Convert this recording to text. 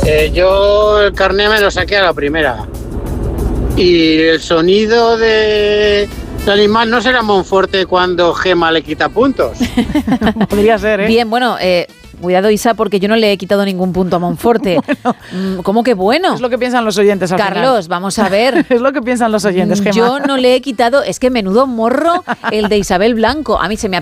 Yo el carné me lo saqué a la primera. Y el sonido del animal no será Monforte cuando Gema le quita puntos. Podría ser, ¿eh? Bien, bueno, cuidado, Isa, porque yo no le he quitado ningún punto a Monforte. Bueno, ¿cómo que bueno? Es lo que piensan los oyentes al Carlos, final. vamos a ver. Es lo que piensan los oyentes, Gemma. Yo no le he quitado, es que menudo morro el de Isabel Blanco. A mí se me ha